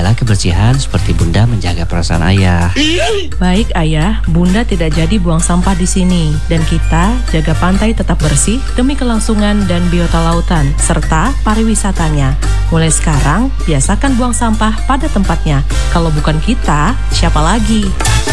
jagalah kebersihan seperti Bunda menjaga perasaan ayah. Baik ayah, Bunda tidak jadi buang sampah di sini. Dan kita jaga pantai tetap bersih demi kelangsungan dan biota lautan, serta pariwisatanya. Mulai sekarang, biasakan buang sampah pada tempatnya. Kalau bukan kita, siapa lagi?